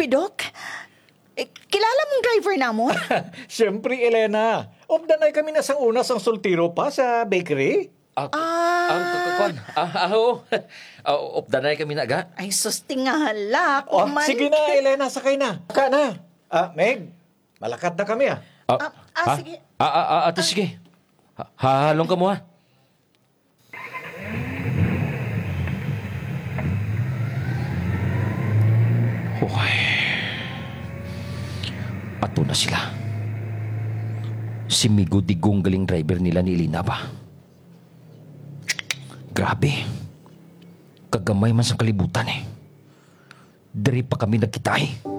Pidok. Kilala mong driver namon? Siyempre, Elena. Obdanay kami na sang una sang sultiro pa sa bakery. Oo. Opdanay kami na, ga. Ay, sustingalak. Oh, sige na, Elena, sakay na. Ka na. Meg, malakad na kami Sige. Ate, sige. Halong ka mo, ha? Hoy. Ato na sila. Si Migo Digong galing driver nila ni Elena ba? Grabe. Kagamay man sa kalibutan eh. Dari pa kami nagkita eh.